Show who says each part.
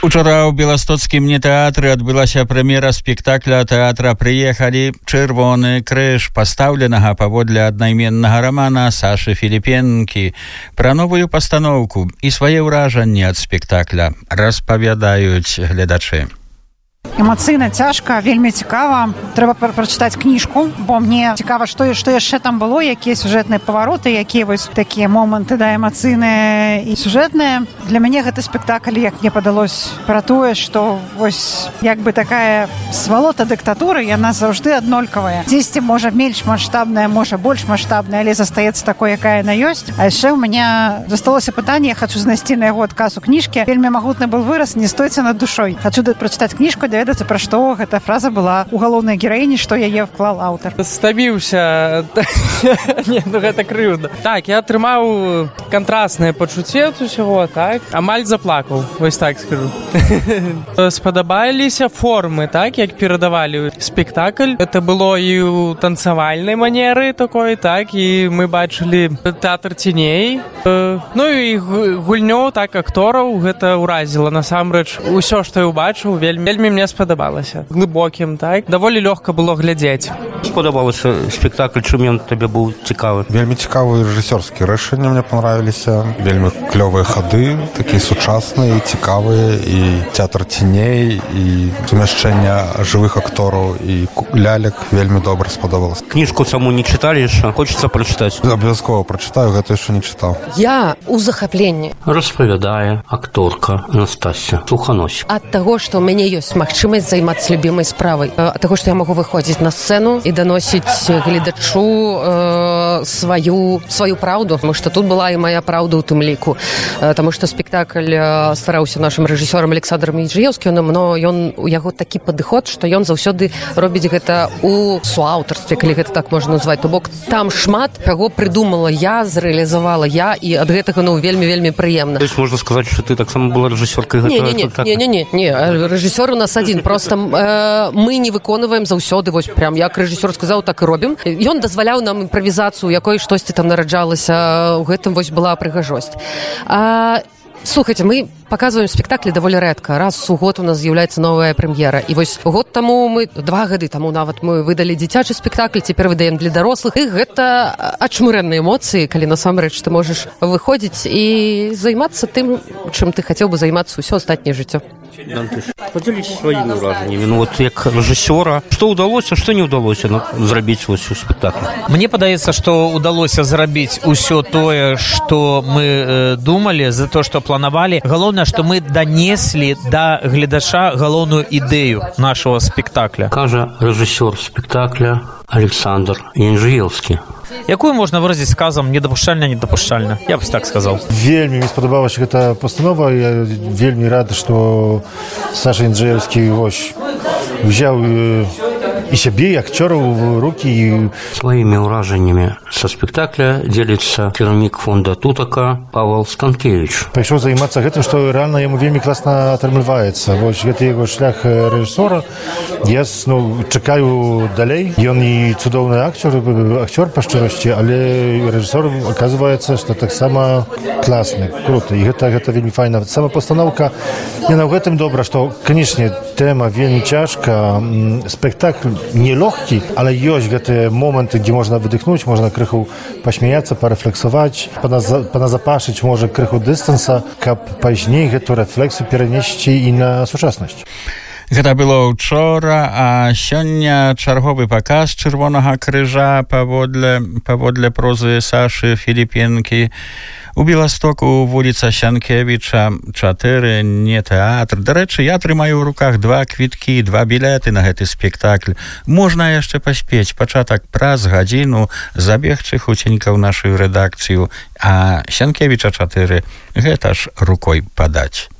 Speaker 1: Учора ў беластоцкім нетэатры адбылася прэм'ера спектакля тэатра «Прыехалі» «Чырвоны крыж», пастаўленага паводле аднайменнага рамана Сашы Філіпенкі. Пра новую пастаноўку і свае ўражанні ад спектакля распавядаюць гледачы.
Speaker 2: Эмацыйна цяжка, вельмі цікава. Трэба прачытаць кніжку, бо мне цікава, што яшчэ там было, якія сюжэтныя павароты, якія вось такія моманты, да, эмацыйныя і сюжэтныя. Для мяне гэты спектакль, як мне падалось, пра тое, што вось як бы такая свалота дыктатуры, яна заўжды аднолькавая. Дзесьці можа менш маштабная, можа больш маштабная, але застаецца такой, якая яна ёсць. А яшчэ ў мяне засталося пытанне, я хачу знайсці на яго адказ у кніжкі. Вельмі магутны был выраз, не стойце над душой. Хачу прачытаць кніжку, даведацца, пра што гэта фраза была у галоўнай гераіні, што яе вклал аўтар.
Speaker 3: Стабіўся. Не, ну гэта крыўдна. Так, я атрымаў кантрастнае пачуцце ад усяго, так? Амаль заплакаў, вось так скажу. Спадабаліся формы, так, як перадавалі спектакль. Гэта было і ў танцавальнай манеры такой, так, і мы бачылі тэатр ценей. Ну і гульню, так, актораў гэта ўразіла. Насамрэч, усё, што я ўбачыў, вельмі мне спадабалася. Глыбокім, так? Даволі лёгка было глядзець.
Speaker 4: Спадабалася спектакль, чым ён табе быў цікавы?
Speaker 5: Вельмі цікавыя рэжысёрскія рашэнні мне понравіліся. Вельмі клёвыя хады, такія сучасныя, цікавыя, і тэатр ценей, і сумяшчэнне жывых актораў і лялек вельмі добра спадабалася.
Speaker 4: Кніжку саму не чыталі яшчэ? Хочацца прачытаць?
Speaker 5: Абавязкова прачытаю, гэта яшчэ не чытаў.
Speaker 6: Я ў захапленні.
Speaker 4: Распавядае акторка Анастасія Суханосік.
Speaker 6: Ад таго, што ў мяне ёсць магчымасць займацца любімай справай. Ад таго, што я магу выходзіць на сцэну і даносіць гледачу сваю праўду, таму што тут была і моя праўда ў тым ліку. Таму што спектакль ствараўся нашым рэжысёрам Александром Яджыеўскім, но ён у яго такі падыход, што ён заўсёды робіць гэта ў суаўтарстве, калі гэта так можна назваць. То бок там шмат каго прыдумала я, зрэалізавала я, і ад гэтага вельмі прыемна.
Speaker 4: То есть можна сказаць, што ты таксама была рэжысёркай гэтага спектакля?
Speaker 6: Не, рэжысёр у нас адзін, проста мы не выконваем заўсёды, вось прям як рэжысёр сказаў, так і робім. Ён дазваляў нам імправізацыю, якой штосьці там нараджалася, у гэтым вось была прыгажосць. Слухайте, мы показываем спектаклі даволі рэдка. Раз у год у нас з'яўляецца новая прэм'ера. І вось год таму два гады таму нават мы выдалі дзіцячы спектакль, цяпер выдаем для дарослых. І гэта ачмурэнныя эмоцыі, калі насамрэч ты можаш выходзіць і займацца тым, чым ты хацеў бы займацца ўсё астатняе жыццё.
Speaker 4: Падзяліся сваімі ўражаннямі. Ну вот як рэжысёра, што ўдалося, што не ўдалося зрабіць вось у спектаклі?
Speaker 7: Мне падаецца, што ўдалося зрабіць усё тое, што мы думалі, за то, што планавалі. Галоўнае, што мы данеслі да гледача галоўную ідэю нашага спектакля.
Speaker 4: Кажа рэжысёр спектакля Александр Яджыеўскі.
Speaker 7: Якую можна выразіць сказам недапушчальна? Я б так сказаў.
Speaker 8: Вельмі мне спадабалася гэта пастанова. Я вельмі рад, што Саша Яджыеўскі взяў і сябе, і акцёраў в рукі.
Speaker 4: Сваімі ўражаннямі са спектакля дзеліцца кіраўнік фонда Тутака Павел Станкевич.
Speaker 8: Пайшоў займацца гэтым, што рэальна яму вельмі класна атрымліваецца. Вось гэта яго шлях рэжысёра. Я чакаю далей. Ён і цудоўны акцёр па шчырасці, але рэжысёр аказваецца, што таксама класны, круты. І гэта вельмі файна. Сама пастаноўка, яна ў гэтым добра, што, канечне, тэма вельмі цяжка. Спектакль не лёгкі, але ёсць гэтыя моманты, дзе можна выдыхнуць, можна крыху пасмяяцца, парэфлексаваць, паназапашыць, можа, крыху дыстанса, каб пазней гэту рэфлексію перанесці і на сучаснасць.
Speaker 1: Гэта было ўчора, а сёння чарговы паказ чырвонага крыжа паводле прозы Сашы Філіпенкі. У Беластоку вуліца Сянкевіча 4, не тэатр. Дарэчы, я трымаю ў руках 2 квіткі, 2 білеты на гэты спектакль. Можна яшчэ паспець. Пачатак праз гадзіну, забегчы хуценька ў нашу рэдакцыю, а Сянкевіча 4 гэта ж рукой падаць.